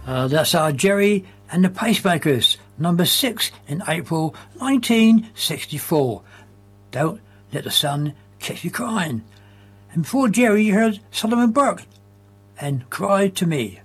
That's our Jerry and the Pacemakers, number 6 in April 1964. Don't let the sun catch you crying. And before Jerry, you heard Solomon Burke and Cry to Me.